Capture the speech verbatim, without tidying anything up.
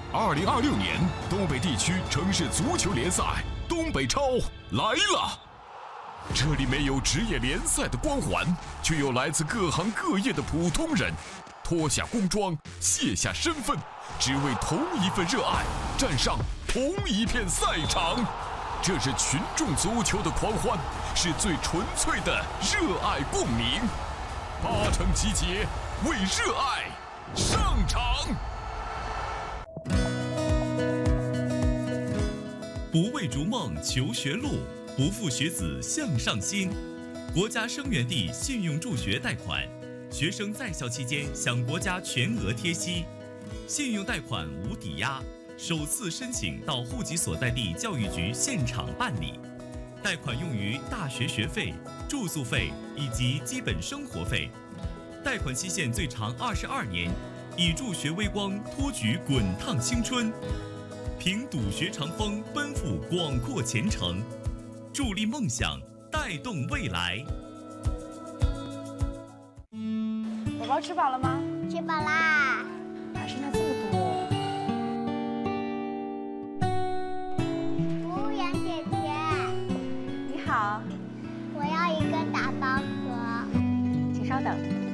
二零二六年东北地区城市足球联赛东北超来了。这里没有职业联赛的光环，却有来自各行各业的普通人，脱下工装，卸下身份，只为同一份热爱，站上同一片赛场。这是群众足球的狂欢，是最纯粹的热爱共鸣。八成集结，为热爱上场。 不为逐梦求学路，不负学子向上心。国家生源地信用助学贷款，学生在校期间享国家全额贴息，信用贷款无抵押，首次申请到户籍所在地教育局现场办理。贷款用于大学学费、住宿费以及基本生活费。贷款期限最长二十二年，以助学微光托举滚烫青春。凭笃学长风，奔赴广阔前程，助力梦想，带动未来。 宝宝吃饱了吗？ 吃饱啦。 哪剩下这么多？ 服务员姐姐， 你好， 我要一个打包盒。 请稍等。